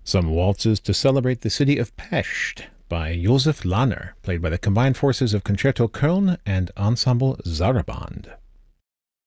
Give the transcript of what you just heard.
Some waltzes to celebrate the city of Pest by Josef Lahner, played by the combined forces of Concerto Köln and Ensemble Saraband.